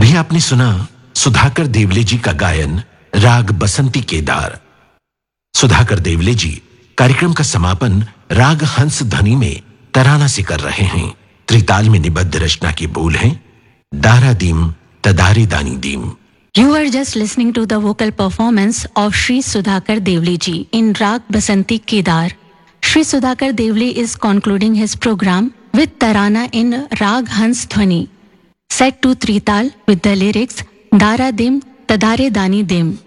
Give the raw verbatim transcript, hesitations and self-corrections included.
अभी आपने सुना सुधाकर देवले जी का गायन राग बसंती केदार। सुधाकर देवले जी कार्यक्रम का समापन राग हंस ध्वनि में तराना से कर रहे हैं। त्रिताल में निबद्ध रचना की बोल है दारा दीम तदारे दानी दीम। You are just listening to the vocal performance of Shri Sudhakar Devle ji in Rag Basanti Kedar. Shri Sudhakar Devle is concluding his program with Tarana in Rag Hans Dhwani, set to Trital with the lyrics Dara Dim Tadare Dani Dim.